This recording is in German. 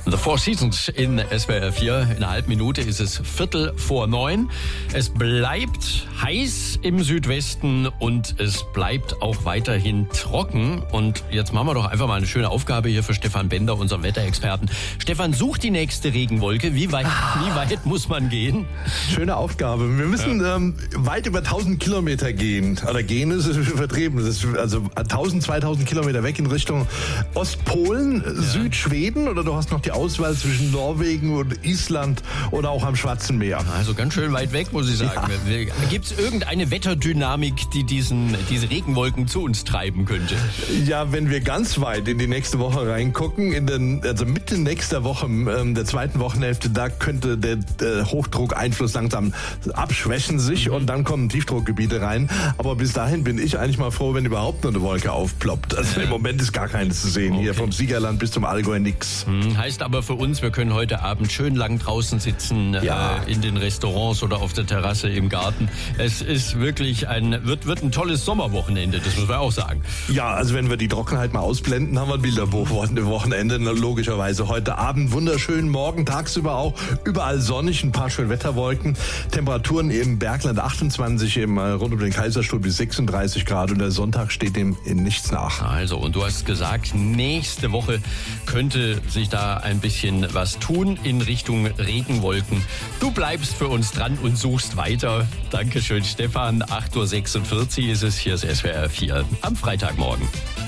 The Four Seasons in SWR 4. In einer halben Minute ist es 8:45. Es bleibt heiß im Südwesten und es bleibt auch weiterhin trocken. Und jetzt machen wir doch einfach mal eine schöne Aufgabe hier für Stefan Bender, unseren Wetterexperten. Stefan, such die nächste Regenwolke. Wie weit muss man gehen? Schöne Aufgabe. Wir müssen weit über 1000 Kilometer gehen. Oder gehen ist übertrieben. Das ist also 1000, 2000 Kilometer weg in Richtung Ostpolen, Südschweden, oder du hast noch die Auswahl zwischen Norwegen und Island oder auch am Schwarzen Meer. Also ganz schön weit weg, muss ich sagen. Ja. Gibt es irgendeine Wetterdynamik, die diese Regenwolken zu uns treiben könnte? Ja, wenn wir ganz weit in die nächste Woche reingucken, also Mitte nächster Woche, der zweiten Wochenhälfte, da könnte der Hochdruckeinfluss langsam abschwächen sich und dann kommen Tiefdruckgebiete rein. Aber bis dahin bin ich eigentlich mal froh, wenn überhaupt nur eine Wolke aufploppt. Also im Moment ist gar keine zu sehen. Okay. Hier vom Siegerland bis zum Allgäu nix. Heißt aber für uns, wir können heute Abend schön lang draußen sitzen, in den Restaurants oder auf der Terrasse im Garten. Es ist wirklich wird ein tolles Sommerwochenende, das muss man auch sagen. Ja, also wenn wir die Trockenheit mal ausblenden, haben wir ein Bilderbuch-Wochenende logischerweise. Heute Abend wunderschön, morgen tagsüber auch überall sonnig, ein paar schöne Wetterwolken. Temperaturen im Bergland 28, rund um den Kaiserstuhl bis 36 Grad und der Sonntag steht dem in nichts nach. Also, und du hast gesagt, nächste Woche könnte sich da ein bisschen was tun in Richtung Regenwolken. Du bleibst für uns dran und suchst weiter. Dankeschön, Stefan. 8:46 Uhr ist es. Hier ist SWR 4 am Freitagmorgen.